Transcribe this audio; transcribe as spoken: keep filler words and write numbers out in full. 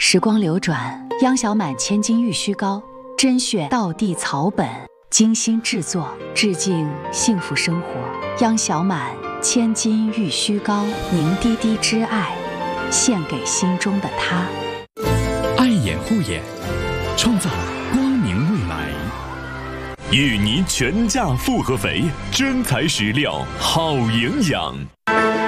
时光流转，央小满千金玉虚膏，甄选道地草本，精心制作，致敬幸福生活。央小满千金玉虚膏，凝滴滴之爱，献给心中的他。 爱眼护眼，创造光明未来。芋泥全价复合肥，真材实料，好营养。